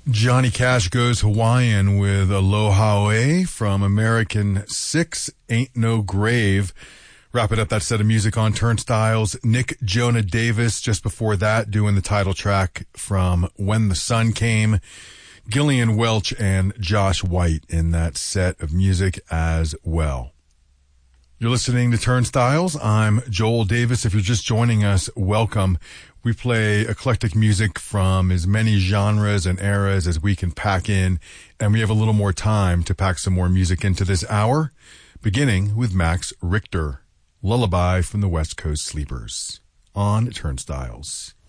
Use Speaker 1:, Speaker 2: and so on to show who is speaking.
Speaker 1: Johnny Cash Goes Hawaiian with Aloha from American 6, Ain't No Grave. Wrapping up that set of music on Turnstiles. Nick Jonah Davis just before that doing the title track from When the Sun Came. Gillian Welch and Josh White in that set of music as well. You're listening to Turnstiles. I'm Joel Davis. If you're just joining us, welcome. We play eclectic music from as many genres and eras as we can pack in, and we have a little more time to pack some more music into this hour, beginning with Max Richter, Lullaby from the West Coast Sleepers on Turnstiles.